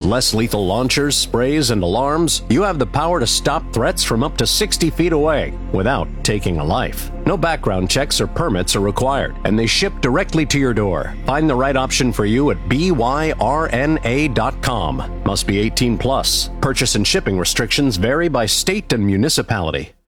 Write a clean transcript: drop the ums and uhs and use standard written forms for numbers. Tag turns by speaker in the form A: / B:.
A: less lethal launchers, sprays, and alarms, you have the power to stop threats from up to 60 feet away without taking a life. No background checks or permits are required, and they ship directly to your door. Find the right option for you at byrna.com. Must be 18 plus. Purchase and shipping restrictions vary by state and municipality.